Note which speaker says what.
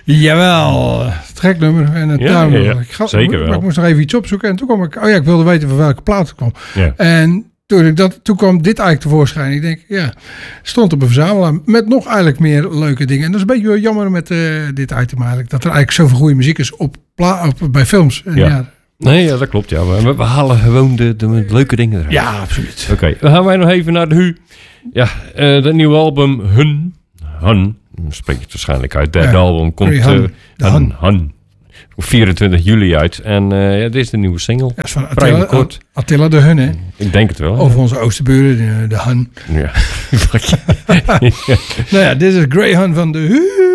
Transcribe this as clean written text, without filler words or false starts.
Speaker 1: Jawel, treknummer en het tuin.
Speaker 2: Zeker wel.
Speaker 1: Ik moest nog even iets opzoeken en toen kwam ik wilde weten van welke plaat het kwam.
Speaker 2: Ja.
Speaker 1: En toen kwam dit eigenlijk tevoorschijn. Ik denk, stond op een verzamelaar met nog eigenlijk meer leuke dingen. En dat is een beetje jammer met dit item eigenlijk. Dat er eigenlijk zoveel goede muziek is bij films. En
Speaker 2: Nee, dat klopt. Ja. We halen gewoon de leuke dingen eruit.
Speaker 1: Ja, absoluut.
Speaker 2: Oké, dan gaan wij nog even naar de Hu. Ja, dat nieuwe album Hun. Spreek je het waarschijnlijk uit. Derde album komt Hun. Op 24 juli uit. En dit is de nieuwe single.
Speaker 1: Dat is van
Speaker 2: Attila
Speaker 1: de Hun, hè?
Speaker 2: Ik denk het wel.
Speaker 1: Over onze oosterburen, de Hun.
Speaker 2: Ja.
Speaker 1: Nou ja, dit is Grey Hun van de Hu.